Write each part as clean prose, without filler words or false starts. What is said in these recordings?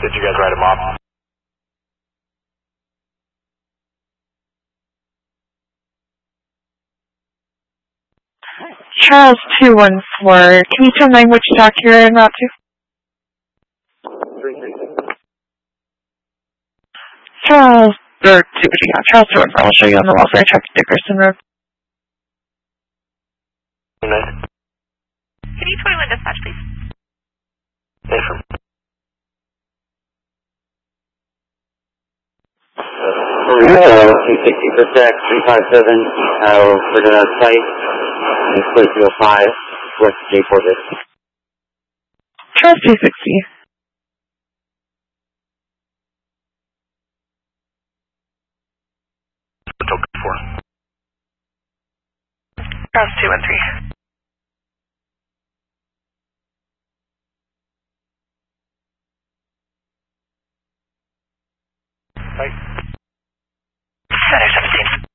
Did you guys write him off? Charles 214, can you tell me which dock you're en route to? 336. Charles 214, I'll show you on the welfare truck, Dickerson Road. Nice. Can you 21 dispatch, please? Yes, sir. Hello, 260 for sec, 357, we're going to site, it's clear 205, west J4. Charles 260. Token 4. Charles 213. Right. Center 17.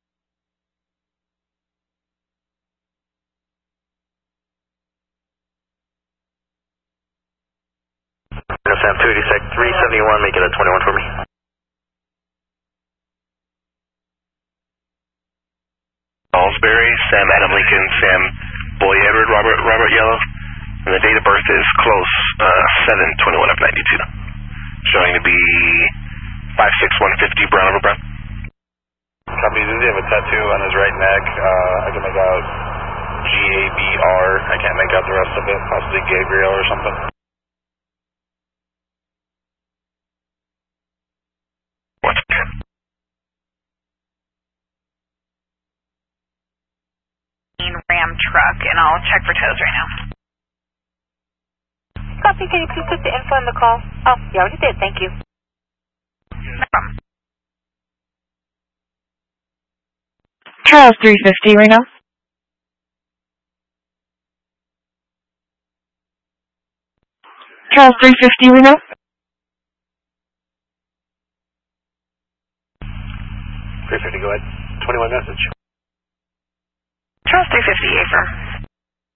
Sam 286, 371, make it a 21 for me. Salisbury, Sam Adam Lincoln, Sam Boy Edward, Robert Yellow, and the date of birth is close, 7/21 of 92. Showing to be 56150 Brown over Brown. Copy, does he have a tattoo on his right neck? I can make out G-A-B-R, I can't make out the rest of it, possibly Gabriel or something. What's that? Ram truck, and I'll check for tows right now. Copy, can you please put the info in the call? Oh, you already did, thank you. No problem. Charles 350 right now. Charles 350 right now. 350, go ahead. 21 message. Charles 350, affirm.